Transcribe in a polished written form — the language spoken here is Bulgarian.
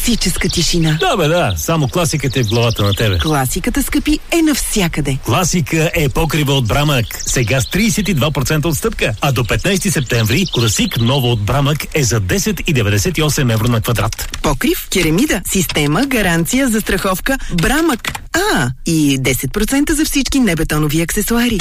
класическа тишина. Да, бе, да. Само класиката е в главата на тебе. Класиката, скъпи, е навсякъде. Класика е покрива от Брамък. Сега с 32% отстъпка. А до 15 септември класик ново от Брамък е за 10,98 евро на квадрат. Покрив, керамида, система, гаранция, застраховка, Брамък. И 10% за всички небетонови аксесуари.